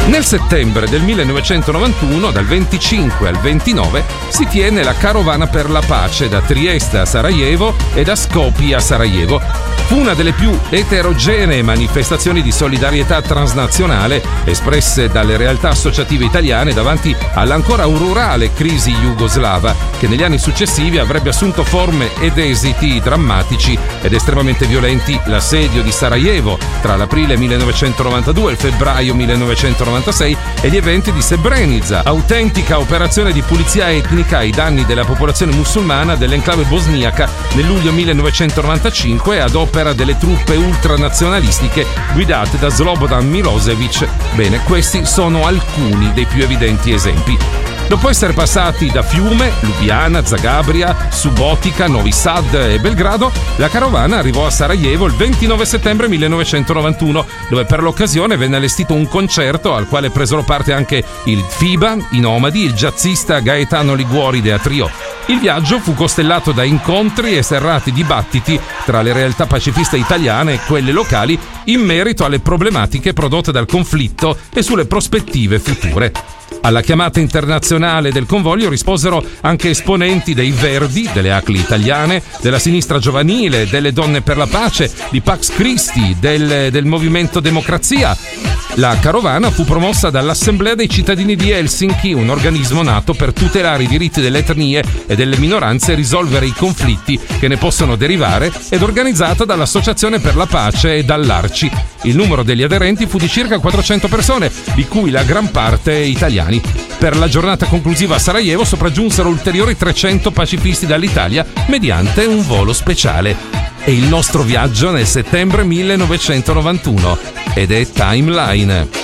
Nel settembre del 1991, dal 25 al 29, si tiene la Carovana per la pace da Trieste a Sarajevo e da Skopje a Sarajevo. Fu una delle più eterogenee manifestazioni di solidarietà transnazionale espresse dalle realtà associative italiane davanti all'ancora rurale crisi jugoslava, che negli anni successivi avrebbe assunto forme ed esiti drammatici ed estremamente violenti. L'assedio di Sarajevo tra l'aprile 1992 e il febbraio 1996 e gli eventi di Srebrenica, autentica operazione di pulizia etnica ai danni della popolazione musulmana dell'enclave bosniaca nel luglio 1995 ad opera delle truppe ultranazionalistiche guidate da Slobodan Milosevic. Bene, questi sono alcuni dei più evidenti esempi. Dopo essere passati da Fiume, Lubiana, Zagabria, Subotica, Novi Sad e Belgrado, la carovana arrivò a Sarajevo il 29 settembre 1991, dove per l'occasione venne allestito un concerto al quale presero parte anche il FIBA, i Nomadi, il jazzista Gaetano Liguori Trio. Il viaggio fu costellato da incontri e serrati dibattiti tra le realtà pacifiste italiane e quelle locali in merito alle problematiche prodotte dal conflitto e sulle prospettive future. Alla chiamata internazionale del convoglio risposero anche esponenti dei Verdi, delle ACLI italiane, della sinistra giovanile, delle Donne per la Pace, di Pax Christi, del Movimento Democrazia. La carovana fu promossa dall'Assemblea dei cittadini di Helsinki, un organismo nato per tutelare i diritti delle etnie e delle minoranze e risolvere i conflitti che ne possono derivare, ed organizzata dall'Associazione per la Pace e dall'Arci. Il numero degli aderenti fu di circa 400 persone, di cui la gran parte italiani. Per la giornata conclusiva a Sarajevo sopraggiunsero ulteriori 300 pacifisti dall'Italia mediante un volo speciale. È il nostro viaggio nel settembre 1991 ed è Timeline.